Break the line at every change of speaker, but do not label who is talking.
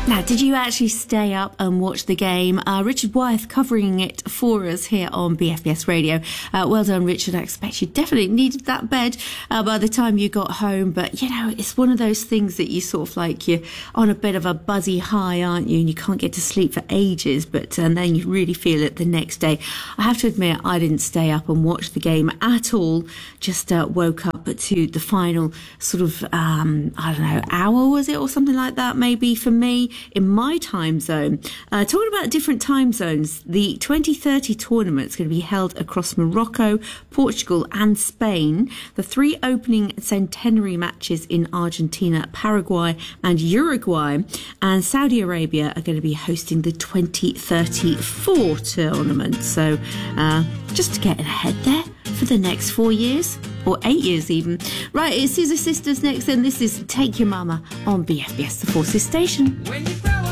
Now, did you actually stay up and watch the game? Richard Wyeth covering it for us here on BFBS Radio. Well done, Richard. I expect you definitely needed that bed by the time you got home. But, you know, it's one of those things that you sort of like, you're on a bit of a buzzy high, aren't you? And you can't get to sleep for ages, but and then you really feel it the next day. I have to admit, I didn't stay up and watch the game at all. Just woke up to the final sort of, I don't know, hour was it or something like that maybe for me in my time zone. Talking about different time zones, the 2030 tournament is going to be held across Morocco, Portugal and Spain. The three opening centenary matches in Argentina, Paraguay and Uruguay, and Saudi Arabia are going to be hosting the 2034 tournament. So just to get ahead there for the next 4 years, or 8 years even. Right, it's Scissor Sisters next, and this is Take Your Mama on BFBS, the Forces station. When you